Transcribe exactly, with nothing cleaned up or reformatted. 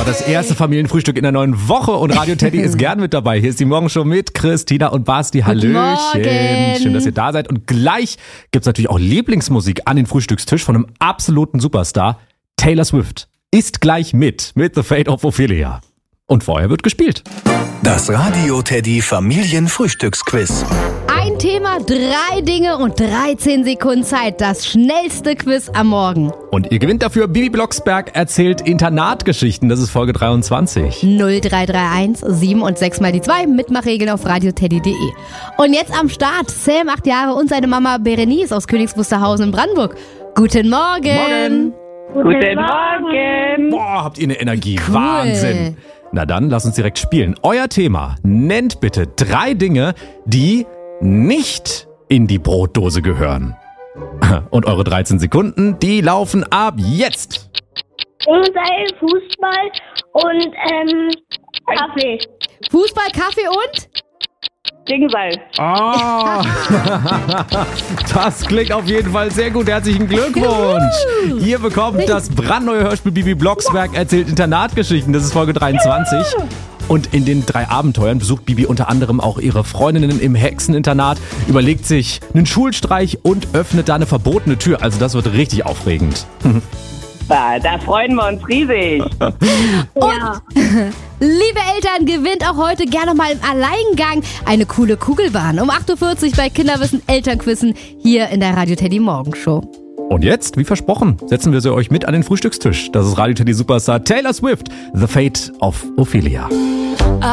das erste Familienfrühstück in der neuen Woche und Radio Teddy ist gern mit dabei. Hier ist die Morgenshow mit Christina und Basti. Hallöchen. Morgen. Schön, dass ihr da seid. Und gleich gibt's natürlich auch Lieblingsmusik an den Frühstückstisch von einem absoluten Superstar. Taylor Swift ist gleich mit, mit The Fate of Ophelia. Und vorher wird gespielt. Das Radio Teddy Familienfrühstücksquiz. Ein Thema, drei Dinge und dreizehn Sekunden Zeit. Das schnellste Quiz am Morgen. Und ihr gewinnt dafür. Bibi Blocksberg erzählt Internatgeschichten. Das ist Folge dreiundzwanzig. null drei drei eins sieben und sechs mal die zwei. Mitmachregeln auf radioteddy punkt de. Und jetzt am Start Sam, acht Jahre, und seine Mama Berenice aus Königs Wusterhausen in Brandenburg. Guten Morgen. Morgen. Guten Morgen. Boah, habt ihr eine Energie. Cool. Wahnsinn. Na dann, lasst uns direkt spielen. Euer Thema. Nennt bitte drei Dinge, die nicht in die Brotdose gehören. Und eure dreizehn Sekunden, die laufen ab jetzt. Seil, Fußball und ähm, Kaffee. Fußball, Kaffee und? Klingseil. Ah, das klingt auf jeden Fall sehr gut. Herzlichen Glückwunsch. Ihr bekommt das brandneue Hörspiel Bibi Blocksberg erzählt Internatgeschichten. Das ist Folge dreiundzwanzig. Und in den drei Abenteuern besucht Bibi unter anderem auch ihre Freundinnen im Hexeninternat, überlegt sich einen Schulstreich und öffnet da eine verbotene Tür. Also das wird richtig aufregend. Da, da freuen wir uns riesig. Und, liebe Eltern, gewinnt auch heute gerne noch mal im Alleingang eine coole Kugelbahn. Um acht Uhr vierzig bei Kinderwissen Elternquissen hier in der Radio Teddy Morgenshow. Und jetzt, wie versprochen, setzen wir sie euch mit an den Frühstückstisch. Das ist Radio Teddy Superstar Taylor Swift, The Fate of Ophelia.